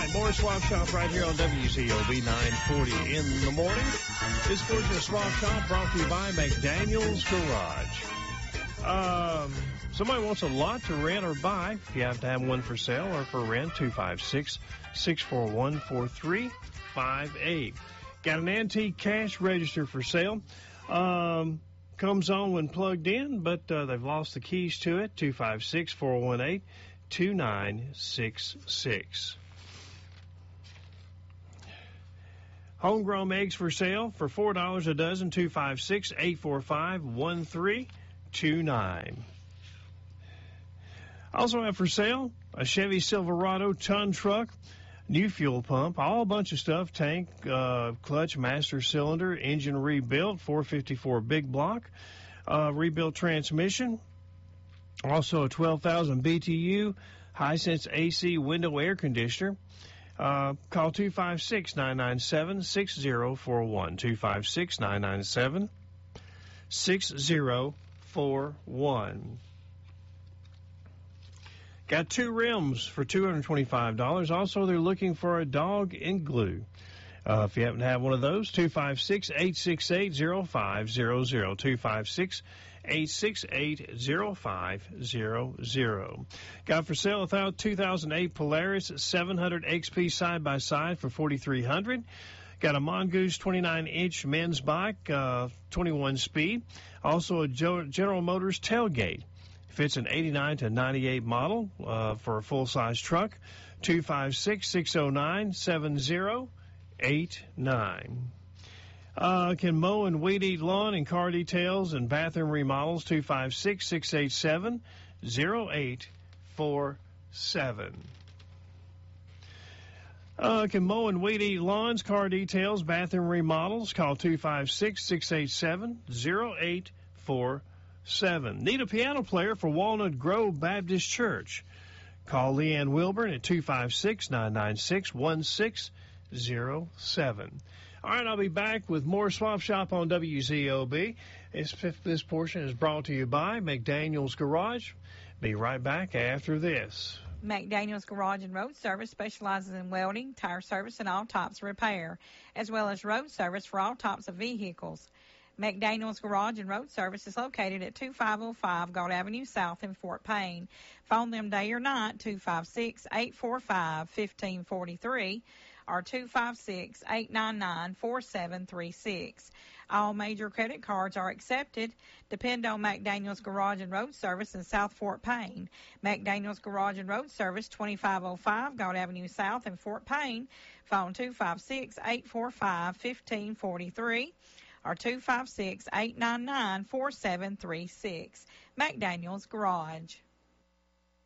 right, more Swap Shop right here on WCOB 940 in the morning. This portion of Swap Shop brought to you by McDaniel's Garage. Somebody wants a lot to rent or buy. If you have to have one for sale or for rent, 256-641-4358. Got an antique cash register for sale. Comes on when plugged in, but they've lost the keys to it. 256-418-2966. Homegrown eggs for sale for $4 a dozen. 256-845-1329. Also have for sale a Chevy Silverado ton truck, new fuel pump, all a bunch of stuff, tank, clutch, master cylinder, engine rebuilt, 454 big block, rebuilt transmission, also a 12,000 BTU Hisense AC window air conditioner. Call 256-997-6041, 256-997-6041. Got 2 rims for $225. Also, they're looking for a dog in glue. If you happen to have one of those, 256-868-0500, 256-868-0500. Got for sale a 2008 Polaris 700 XP side-by-side for $4,300. Got a Mongoose 29-inch men's bike, 21 speed. Also a General Motors tailgate. Fits an 89 to 98 model for a full-size truck. 256-609-7089. Can mow and weed eat lawn and car details and bathroom remodels. 256-687-0847. Can mow and weed eat lawns, car details, bathroom remodels. Call 256-687-0847. Need a piano player for Walnut Grove Baptist Church? Call Leanne Wilburn at 256-996-1607. All right, I'll be back with more Swap Shop on WZOB. This portion is brought to you by McDaniel's Garage. Be right back after this. McDaniel's Garage and Road Service specializes in welding, tire service, and all types of repair, as well as road service for all types of vehicles. McDaniel's Garage and Road Service is located at 2505 Galt Avenue South in Fort Payne. Phone them day or night, 256-845-1543 or 256-899-4736. All major credit cards are accepted. Depend on McDaniel's Garage and Road Service in South Fort Payne. McDaniel's Garage and Road Service, 2505 Galt Avenue South in Fort Payne. Phone 256-845-1543. or 256-899-4736. McDaniel's Garage.